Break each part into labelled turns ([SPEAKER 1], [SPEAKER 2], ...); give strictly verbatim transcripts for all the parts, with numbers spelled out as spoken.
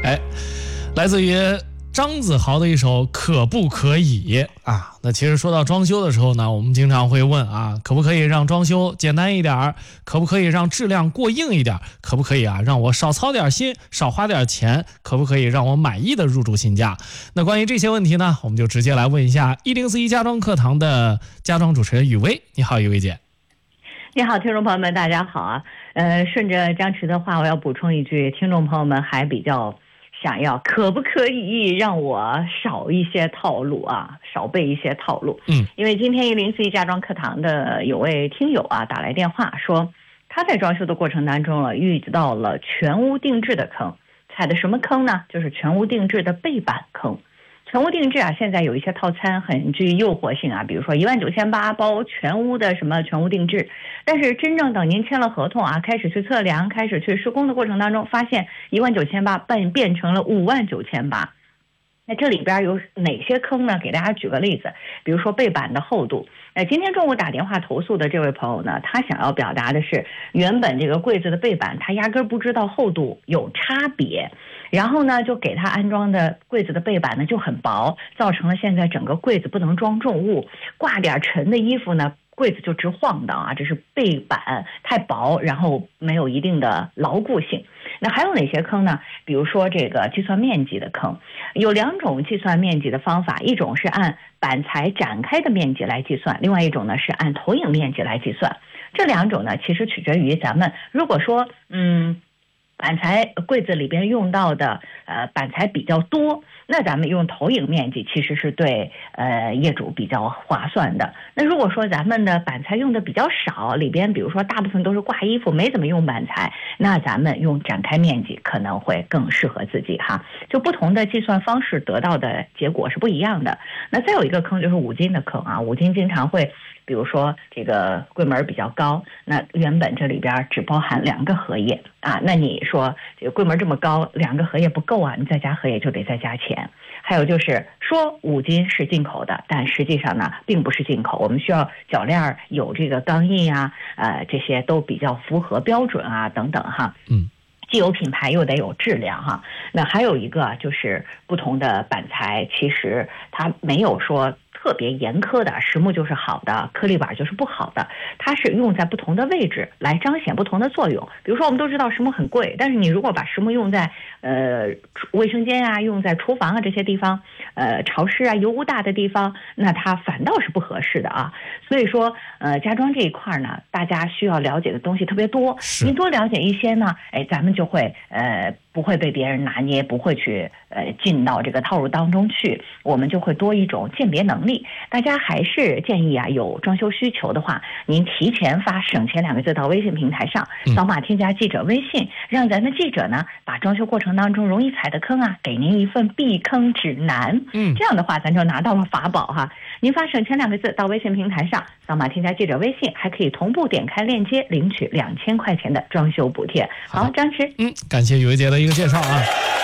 [SPEAKER 1] 哎，来自于张子豪的一首可不可以啊？那其实说到装修的时候呢，我们经常会问啊，可不可以让装修简单一点？可不可以让质量过硬一点？可不可以啊让我少操点心，少花点钱？可不可以让我满意的入住新家？那关于这些问题呢，我们就直接来问一下一零四一家装课堂的家装主持人雨薇。你好，雨薇姐。
[SPEAKER 2] 你好，听众朋友们，大家好啊。呃，顺着张弛的话，我要补充一句，听众朋友们还比较想要，可不可以让我少一些套路啊，少背一些套路？嗯，因为今天一零四一家装课堂的有位听友啊打来电话说，他在装修的过程当中了遇到了全屋定制的坑，踩的什么坑呢？就是全屋定制的背板坑。全屋定制啊，现在有一些套餐很具诱惑性啊，比如说一万九千八包全屋的什么全屋定制，但是真正等您签了合同啊，开始去测量，开始去施工的过程当中，发现一万九千八变变成了五万九千八。那这里边有哪些坑呢？给大家举个例子，比如说背板的厚度。呃，今天中午打电话投诉的这位朋友呢，他想要表达的是，原本这个柜子的背板，他压根不知道厚度有差别，然后呢，就给他安装的柜子的背板呢就很薄，造成了现在整个柜子不能装重物，挂点沉的衣服呢，柜子就直晃荡啊，这是背板太薄，然后没有一定的牢固性。那还有哪些坑呢？比如说这个计算面积的坑，有两种计算面积的方法，一种是按板材展开的面积来计算，另外一种呢是按投影面积来计算。这两种呢其实取决于咱们，如果说嗯板材柜子里边用到的呃板材比较多，那咱们用投影面积其实是对呃业主比较划算的。那如果说咱们的板材用的比较少，里边比如说大部分都是挂衣服，没怎么用板材，那咱们用展开面积可能会更适合自己哈。就不同的计算方式得到的结果是不一样的。那再有一个坑就是五金的坑啊，五金经常会比如说这个柜门比较高，那原本这里边只包含两个荷叶啊，那你说这个柜门这么高，两个荷叶不够啊，你再加荷叶就得再加钱。还有就是说五金是进口的，但实际上呢并不是进口，我们需要铰链有这个钢印啊，呃这些都比较符合标准啊等等哈。嗯。既有品牌又得有质量哈。那还有一个就是不同的板材，其实它没有说特别严苛的，实木就是好的，颗粒板就是不好的，它是用在不同的位置来彰显不同的作用。比如说我们都知道实木很贵，但是你如果把实木用在呃卫生间啊，用在厨房啊这些地方，呃潮湿啊油污大的地方，那它反倒是不合适的啊。所以说呃家装这一块呢，大家需要了解的东西特别多，你多了解一些呢，哎咱们就会呃不会被别人拿捏，不会去呃进到这个套路当中去，我们就会多一种鉴别能力。大家还是建议啊，有装修需求的话，您提前发省钱两个字到微信平台上，扫码添加记者微信，让咱的记者呢把装修过程当中容易踩的坑啊，给您一份避坑指南。嗯，这样的话咱就拿到了法宝哈。您发省钱两个字到微信平台上，扫码添加记者微信，还可以同步点开链接领取两千块钱的装修补贴。好，张弛，
[SPEAKER 1] 嗯，感谢雨薇姐的一个介绍啊。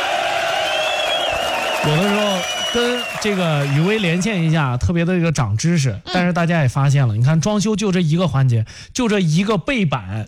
[SPEAKER 1] 有的时候跟这个雨薇连线一下，特别的一个长知识。但是大家也发现了，你看装修就这一个环节，就这一个背板